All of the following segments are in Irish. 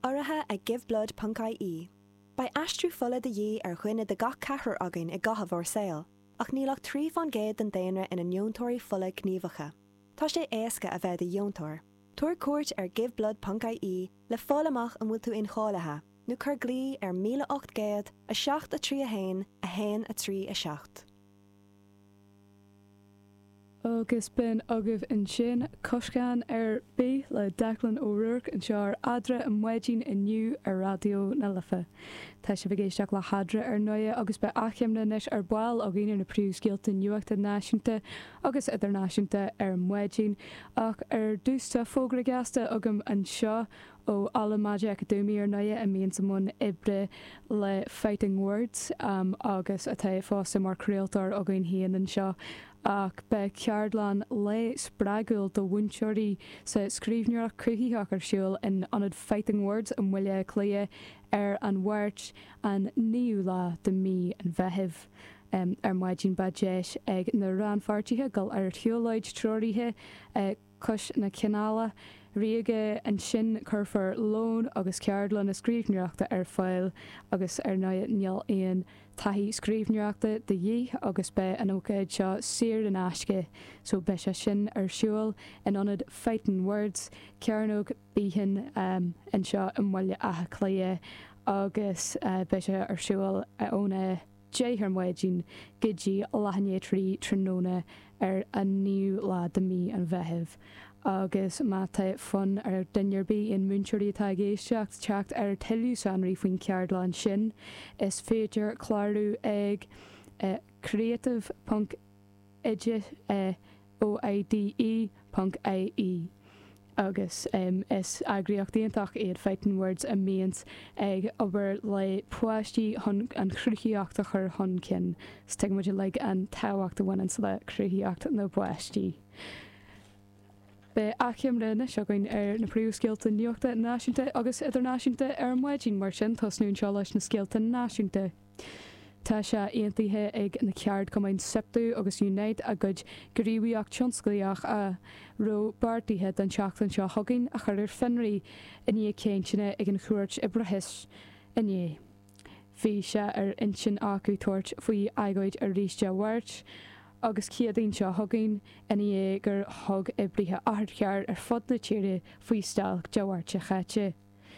Orathe a giveblood.ie. Ba astrú fola de dhé ar chuine de gach cethir againn I gcotha bhór saoil, ach nílach trí fan géad den daonra ina neontóirí fola gníomhacha. Tá sé éasca a bheith de dheontóir. Tuair cuairt ar giveblood.ie le fálamach an bhfuil tú inchállathe, nó chur glí ar 1800 a 7 a 3 a 1 a 1 a 3 a 7. Agus ben agah in sin coscan ar bé le Declan O'Rourke an seár adra an muidín inniu ar radio na lifa. Tá sé bhgéisteach le hadra ar nua agus be acheamna nes ar báil a gine na príomhscéalta nuachta náisiúnta agus idirnáisiúnta ar muidín ach ar dústa fógra gasta agam an seo ó Alamaide Académia ar nua a míon samún ibre le Fighting Words agus atá fásta mar creaaltar a gin hían an seo ach be ceardlan le spragul do bhainseoirí sa scríbneoireach cruthíach ar siúil in anad Fighting Words an bhfuile clia ar an bhairt an níú lá de mí an bheitheh ar maidín badéis ag na ranfartíthe gal ar thiolaid troiríthe cos na cinála riige an sin churfar lón agus ceardlan na scríbneoireachta ar fáil agus ar níl aon taithí scríbneoireachta de dhé agus be an ócéid seo siar an aisce so be se sin ar siúil in anad Fighting Words cearnóg bíhin an seo an bhfuile athe clia agus be se ar siúil óna déhar muidín gidí lehanné trí tróna ar a níú lá de mí an bheitheh. Agus má tá fun ar duinearbí in múnseirí atá géisteach teacht ar teleúsanraí faoin ceardlan sin is féidir chláirú ag creative.ide.ie agus is agriíochtaíontach iad Fighting Words a míons ag obair le puáistí an chruthíoachta chur hon cin stigmuide le an táhaachta bhain le chruthíoachta na puáistí. Be achiam rinne seogain ar na príomhscéalta nuachta náisiúnta agus idirnáisiúnta ar muidín mar sin tosnún seo leis na scéalta náisiúnta. Tá se aontaithe ag na ceard cumain septú agus Unite a gcuid gríomhaíocht tionsclaíoch a ro bartaithe den seachtain seo thugainn a chuir fenraí iní céintine ag an chuairt ibrahis iné. Bhí se ar insin acu tuairt faoi agóid ar ríiste bhairt agus ciadaín seo thugainn iní gur thug ibrithe athchear ar fod na tíre faoi stáil deabhhairte chaite.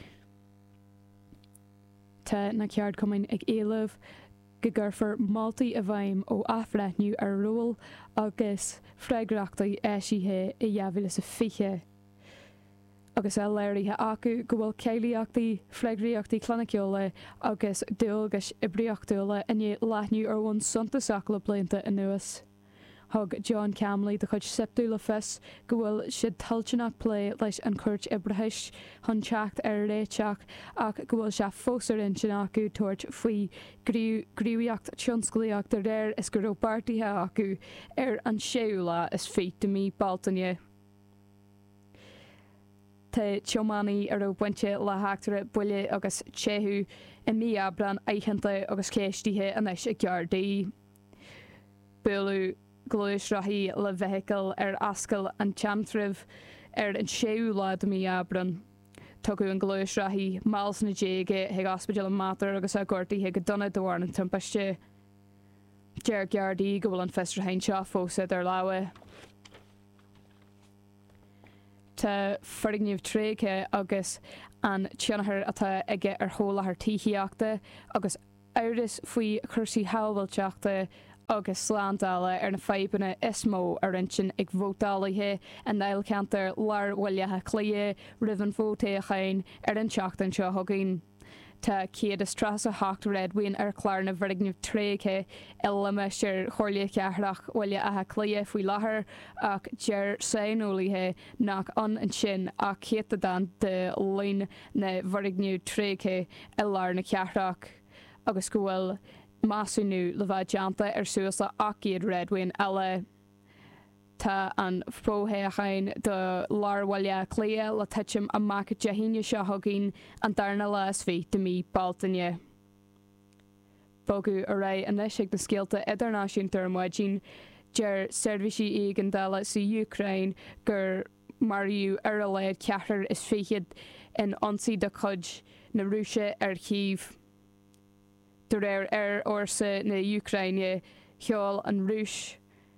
Tá na ceard cumain ag éilemh go gurfar maltaí a bhaim ó afreithniú ar ról agus freigrachtaí éisithe I dheabhlas a fiche. Agus a léirithe acu go bhfuil céalaíochtaí freigraíochtaí clonaiceola agus dúilgus ibriachtúla iné leithniú ar bhain suntasach le blianta in nuas. Thug John Camley de chuid septú le fis go bhfuil siad talteanach lé leis an cuirt ibrahis chun teacht ar réiteach ach go bhfuil se fósar in sin acu tuairt faoi gríomhaíocht tionsclaíocht ar réir is go raibh bartaithe acu ar an séúla is fí de mí baltaine. Tá teománaí ar ó buinte le heachtar buile agus téthú I mí abran éicheanta agus céistíthe anis I gceardaí. Bualú glóisrathí le vehicle ar ascail an teamtrih ar an séú lá de mí abran. Tugadh an glóisrathí máls na déige ag ospidéal an matar agus a gcuirtaí go donna dohhain an timpaiste. Deir geardaí go bhfuil an festrahain seo fósaid ar láha. Tá farigníomh tréige agus an tionathir atá aige ar thólathair tííoachta agus áras faoi chuirsaí hábhailte agus sláándála ar na feibanna is mó ar intin ag bhótálaithe an nail cantar lear bhailethe clia rihan fóta a chain ar an teachtain seo thugainn. Tá céad is tras a hacht redhain ar chláir na bharigníomh tréige ilime seir chorlaí ceathraach bhaile athe clia faoi láthair ach deir saonolaithe nach an sin ach chéad dan de líon na bharigníomh tréige I lár na ceathraach agus go bhfuil Masúnú le bheith deanta ar suas le aciad redhain eile. Tá an fóthe a chain do lárhhaile clia le tuitim a mac dehíine seo thugainn an darna las fí de mí baltaine. Bogu a ré anis ag na scéalta idirnáisiúnta ar muidín deir seirbhísí ag an dála sa Ukraine gur mariú ar a léad ceathar is féchiad in ansaí de chud na Rúise chiomh. De réir orsa na Ucraine cheol an Rúis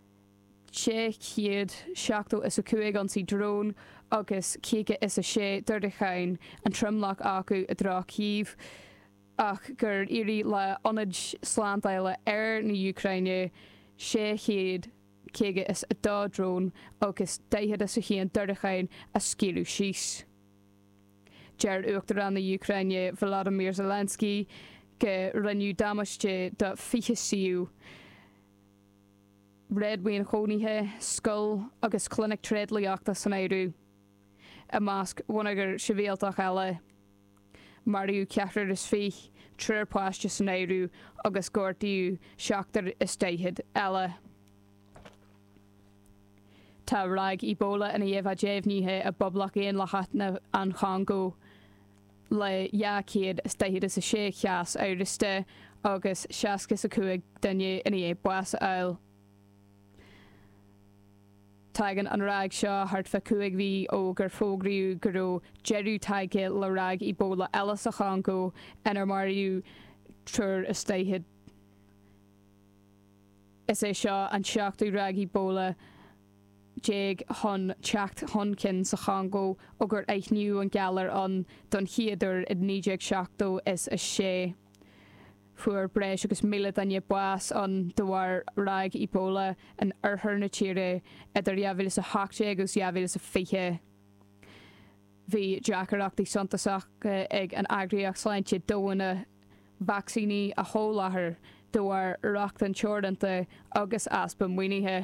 600 is a cuaig ansaí drón agus 6 durdachain an trimlach acu a drá Kyiv ach gur irí le onid slantaile na Ucraine 600 is a dá drón agus 10 is a chéan durdachain a scíú síos. Deir uachtar an na Ucraine Volodymyr Zelensky go rinneú damáiste de fiche siú réadmhaoin chóníthe scoil agus clinic tréadlaíochta san éireú. A másc bhunagur sibhialtach eile marú ceatar is fích tríorpáiste san éireú agus gortaíú seachtar is déichead eile. Tá raig Ebola ina dhéobh déimhníthe a boblach éon le chatna an Congo le 200 is déichead is a 6 cheas áiriste agus 65 duine ina dhéobh buas eil. Taigan an raig seo hart fe cuaig bhí ó gur fógraú gurú jeú taige le raig Ebola eile sa Congo inar marú trúr is déichead. Is é seo an seachtú raig Ebola Jég hon teacht honkin sa Congo ó gur éithniú an galar an don chiaidir i níideag seachtó is a 6. Fuair breis agus míle danne buas an dohar raig Ebola an arthar na tíre idir jaabhil sa 8 agus jaabhil sa 5. Bhí deacarachtaí santasach ag an agriíoch sláinte dóna vaccíní a thólathair dohar racht an teordanta agus aspa muoinithe.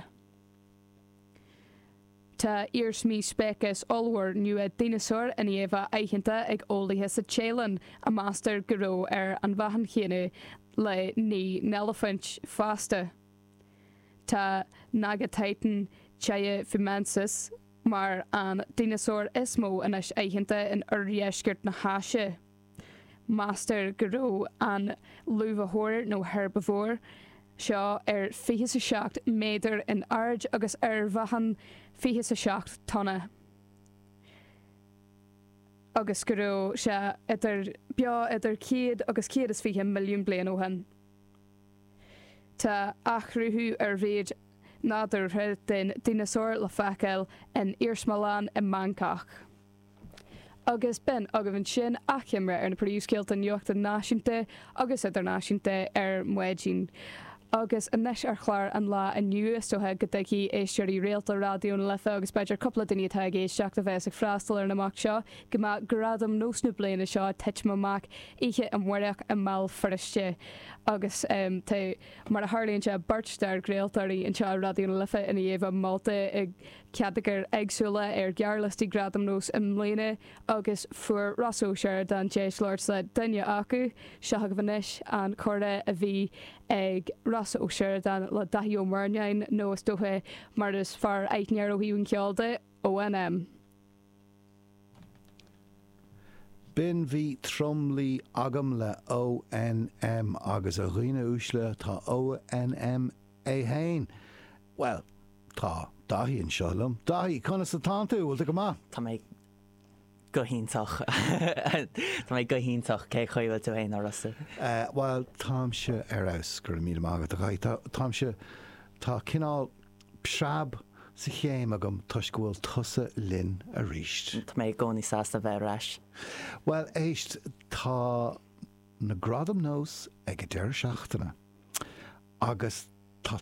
Tá irsmí specas olhar nua dinosaur in éha aichenta ag ólaithe sa chélan a master goró an bhahan chéine le ní nelefant fasta. Tá nagatitan Chaya fimensis mar an dinosaur ismó inis aichenta in urriesgurt na háise. Master goró an luvathóir nó herbivore seo 27 méidir in ard agus bhahan 27 tonna. Agus goró se idir beo idir 100 agus 120 milliún bliain óhan. Tá achruthú bhéad nádar den dinosaur le fecail in Irsmalan i Mancach. Agus ben agam sin achimre ar na príomhscéalta nuachta náisiúnta agus idirnáisiúnta muidín. Agus anis ar chláir an lá a nuúistothe go dtí éisteirí réalta radioún lefa agus beidir coppla duine teige seach a bheits ag freastal ar naach seo go gradam nósnú bliana seo teitmach ihe an mhuireach a má foriste. Agus mar a Harlíonn bartsteir gréaltarí an seo radioún lefa ina dhéobh Malta ag ceadagur agsúla ar gearlastí gradam nós im mléine agus fuair rasó seir dan déis Lord le duine acu seach bhanis an córa a bhí ag rasa ó seir dan le dahiú marnein nó is dóthe mar is far eitnear ó híún ceolda ONM. Bin bhí tromlí agam le ONM agus a riine úsle tá ONM é hain. Well, tá dahí an seolum. Dahí, chuna sa tántú, bhfuil go má? Tá mé go híntaach. Tá mé go híntaach cé chuile tú hain arasa. Well, tám se aus gur mí mágad a gaid. Tám se tá cinál psab sa chéim agam tuisgúil tusa linn a ríist. Tá mé gcónaí sásta bheith reis. Well, éist tá na gradam nós ag a deir seachtainna. Agus